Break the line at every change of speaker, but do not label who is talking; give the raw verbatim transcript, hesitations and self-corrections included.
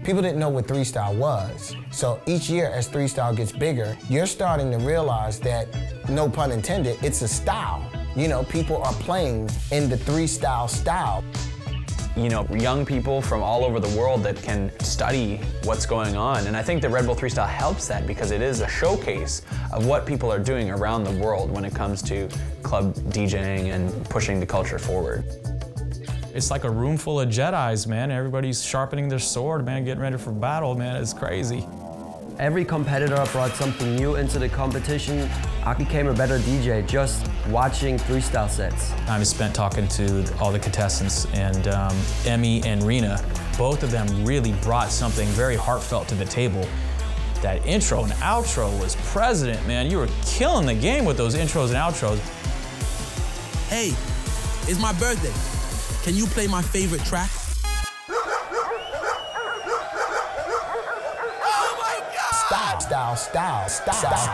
people didn't know what three-style was. So each year as three-style gets bigger, you're starting to realize that, no pun intended, it's a style. You know, people are playing in the three-style style.
You know, young people from all over the world that can study what's going on. And I think the Red Bull three-Style helps that because it is a showcase of what people are doing around the world when it comes to club DJing and pushing the culture forward.
It's like a room full of Jedis, man. Everybody's sharpening their sword, man, getting ready for battle, man. It's crazy.
Every competitor brought something new into the competition. I became a better D J just watching three-style sets.
Time is spent talking to all the contestants, and um, Emmy and Rena, both of them really brought something very heartfelt to the table. That intro and outro was president, man. You were killing the game with those intros and outros.
Hey, it's my birthday. Can you play my favorite track?
Style, style, style, style, style.